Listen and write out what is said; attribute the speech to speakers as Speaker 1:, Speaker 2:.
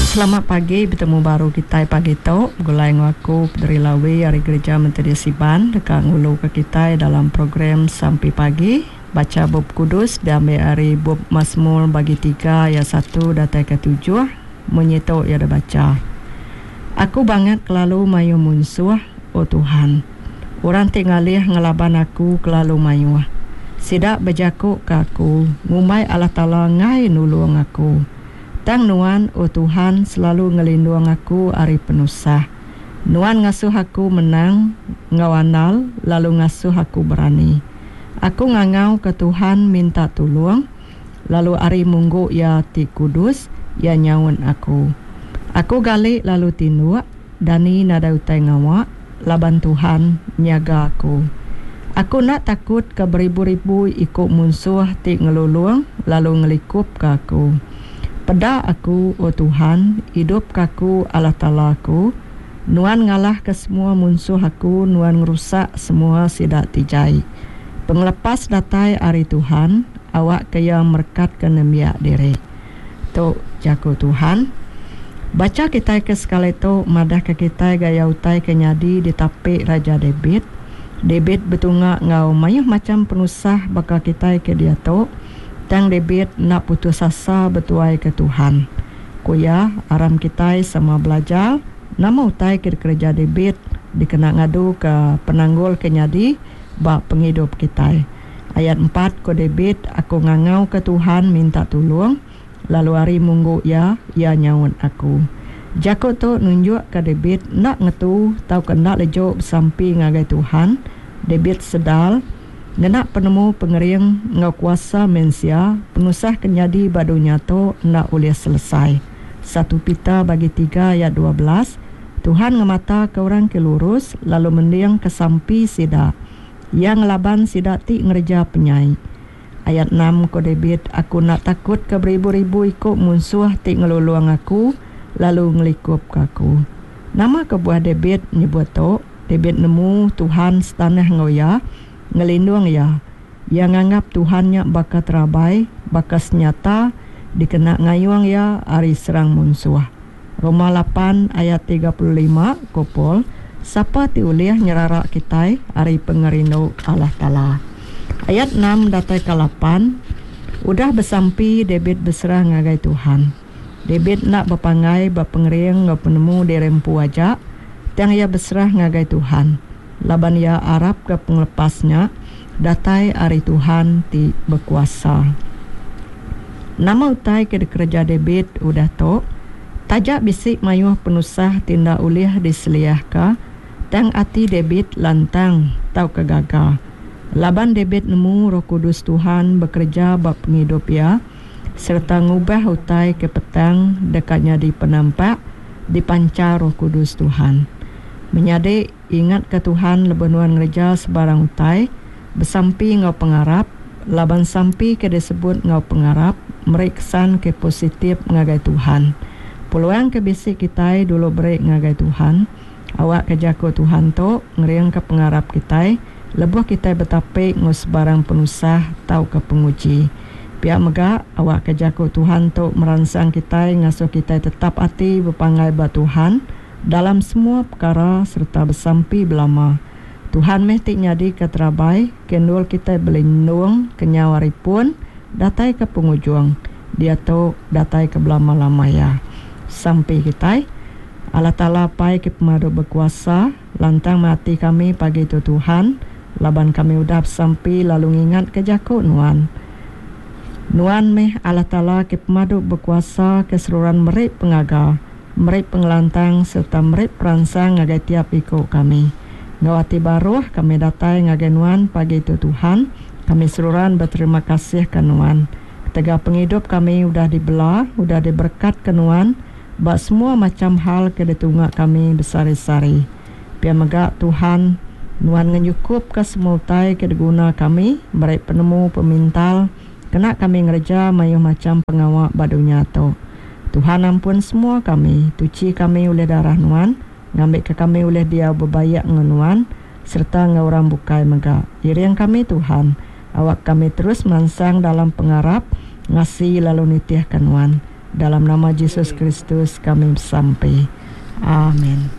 Speaker 1: Selamat pagi, bertemu baru kita pagi tu. Gulai ngaku dari Lawi dari Gereja Menteri Siban dekat ngulu ke kita dalam program Sampai Pagi. Baca Bab Kudus diambil dari Bab Mazmur bagi 3 ayat 1 datai ke 7. Menyetok ya dah baca. Aku banget kelalu mayu munsuh, oh Tuhan. Orang tinggalih ngelaban aku kelalu mayu. Sidak berjakuk ke aku, ngumai Allah Ta'ala ngai nulung aku. Tang nuan, oh Tuhan, selalu ngelindung aku ari penusah. Nuan ngasuh aku menang, ngawanal, lalu ngasuh aku berani. Aku ngangau ke Tuhan minta tolong, lalu ari munggu ya ti kudus, ya nyawun aku. Aku galik lalu tinduak, dani nada utai ngawak, laban Tuhan nyaga aku. Aku nak takut ke beribu-ribu ikut munsuh ti ngeluluang, lalu ngelikup ke aku. Pada aku, oh Tuhan, hidup kaku Allah Ta'ala aku. Nuan ngalah ke semua munsuh aku, nuan ngerusak semua sidak tijai. Penglepas datai ari Tuhan, awak kaya merkat ke nemiak diri. Tok jago Tuhan. Baca kita ke sekali tu, madah ke kita gaya utai kenyadi di tapik Raja David. David betungak ngau mayuh macam penusah bakal kita ke dia tu. Tang David nak putus asa betuai ke Tuhan. Kuya aram kita sama belajar nama utai ke kerja David dikena ngadu ke penanggul kenyadi bak penghidup kita. Ayat 4 ko David, aku ngangau ke Tuhan minta tolong, lalu hari munggu ya nyawun aku. Jako tu nunjuk ke David nak ngetu tau kena lejo sampai ngagai Tuhan. David sedal Nenak penemu pengering ngau kuasa mensia, penusah kenyadi badunya tu nak boleh selesai. 1 Peter bagi 3 ayat 12. Tuhan ngemata ke orang ke lurus, lalu mendiang ke sampi sida. Yang laban sida ti ngerja penyai. Ayat 6 ko David, aku nak takut ke beribu-ribu ikut munsuh ti ngeluluang aku, lalu ngelikup ke aku. Nama kebuah David nyebut tu, David nemu Tuhan setanah ngoya, ngelindung ya. Yang anggap Tuhannya bakat terabai, bakas nyata, dikena ngayuang ya ari serang munsuh. Roma 8 ayat 35 kopol, siapa ti uliah nyerarak kita ari pengerindu Allah Ta'ala. Ayat 6 datai ke 8, udah besampi David berserah ngagai Tuhan. David nak berpangai berpengering ngau penemu dirempu wajak, yang ia berserah ngagai Tuhan. Laban ia Arab ke pengelepasnya, datai ari Tuhan ti berkuasa. Nama utai ke kerja David udah to, tajak bisik mayuh penusah tindak ulih diseliah ka, tang ati David lantang tau kegagal. Laban David nemu Roh Kudus Tuhan bekerja bab penghidup ya, serta ngubah utai ke petang dekatnya di penampak, dipancar Roh Kudus Tuhan. Menyadik ingat ke Tuhan lebenuan ngereja sebarang utai, bersampi ngau pengarap, laban sampi ke disebut ngau pengarap, meriksan ke positif ngagai Tuhan. Peluang ke bisik kita dulu berik ngagai Tuhan, awak ke jago Tuhan tu, ngeriang ke pengarap kita, lebuh kita betapik ngau sebarang penusah tau ke penguji. Pihak megak, awak ke jago Tuhan tu merangsang kita, ngasuh kita tetap hati berpangai ba Tuhan, dalam semua perkara serta bersampi belama. Tuhan mesti nyadi keterabai, kendul kita berlindung, kenyawari pun, datai ke pengujung. Dia tu datai ke belama-lama ya. Sampai kita, Allah Ta'ala pai ke pemadu berkuasa, lantang mati kami pagi itu Tuhan, laban kami udah sampai lalu ingat ke jakut nuan. Nuan meh Allah Ta'ala ke pemadu berkuasa keseluruhan merik pengagal, merik pengelantang serta merik perangsang ngagai tiap ikut kami. Ngawati baruh kami datai ngagai nuan pagi itu Tuhan, kami seluruhan berterima kasih ke nuan. Ketega penghidup kami udah dibelah, udah diberkat ke nuan, bak semua macam hal ke ditunggak kami besar-sari. Pia megak Tuhan, nuan ngenyukup ke semua utai ke diguna kami, merik penemu pemintal, kena kami ngerja mayuh macam pengawak badunya tu. Tuhan ampun semua kami, tuci kami oleh darah nuan, ngambil ke kami oleh dia berbayak ngenuan, serta ngorang bukai megak. Iriang kami Tuhan, awak kami terus merangsang dalam pengarap, ngasih lalu nitiah kenuan. Dalam nama Yesus Kristus kami sampai. Amin.